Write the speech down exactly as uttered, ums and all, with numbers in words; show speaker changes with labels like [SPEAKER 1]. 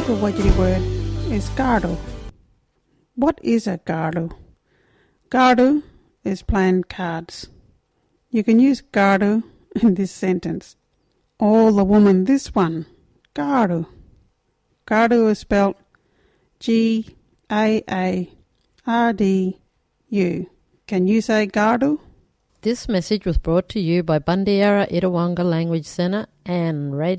[SPEAKER 1] little Wajiri word is gardu. What is a gardu? Gardu is playing cards. You can use gardu in this sentence. All the woman this one, gardu. Gardu is spelled G A A R D U. Can you say gardu?
[SPEAKER 2] This message was brought to you by Bandiera Itawanga Language Centre and Radio